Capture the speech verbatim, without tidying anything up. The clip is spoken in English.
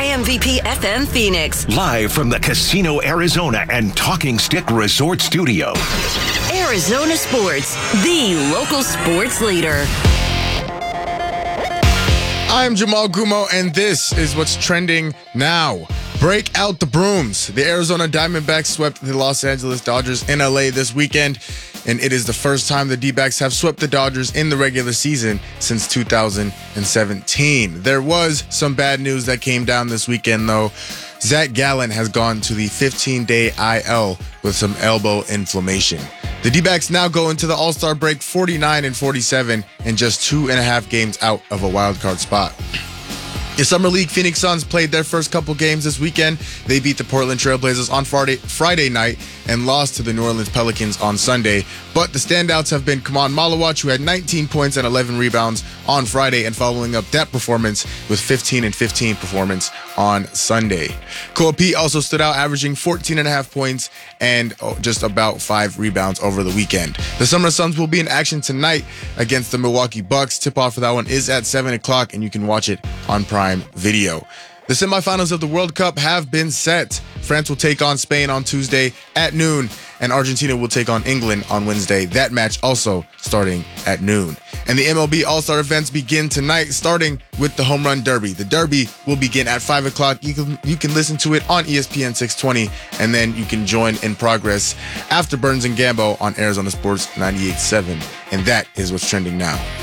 K M V P F M Phoenix. Live from the Casino Arizona and Talking Stick Resort Studio. Arizona Sports, the local sports leader. I'm Jamal Gumo, and this is what's trending now. Break out the brooms. The Arizona Diamondbacks swept the Los Angeles Dodgers in L A this weekend, and it is the first time the D-backs have swept the Dodgers in the regular season since two thousand seventeen. There was some bad news that came down this weekend, though. Zach Gallen has gone to the fifteen-day I L with some elbow inflammation. The D-backs now go into the All-Star break forty-nine and forty-seven and just two and a half games out of a wild-card spot. The Summer League Phoenix Suns played their first couple games this weekend. They beat the Portland Trail Blazers on Friday, Friday night and lost to the New Orleans Pelicans on Sunday. But the standouts have been Kaman Malawach, who had nineteen points and eleven rebounds on Friday, and following up that performance with fifteen and fifteen performance on Sunday. Koa Pete also stood out, averaging fourteen and a half points and just about five rebounds over the weekend. The Summer Suns will be in action tonight against the Milwaukee Bucks. Tip-off for that one is at seven o'clock, and you can watch it on Prime Video. The semifinals of the World Cup have been set. France will take on Spain on Tuesday at noon, and Argentina will take on England on Wednesday. That match also starting at noon. And the M L B All-Star events begin tonight, starting with the Home Run Derby. The Derby will begin at five o'clock. You can, you can listen to it on E S P N six twenty, and then you can join in progress after Burns and Gambo on Arizona Sports ninety-eight point seven. And that is what's trending now.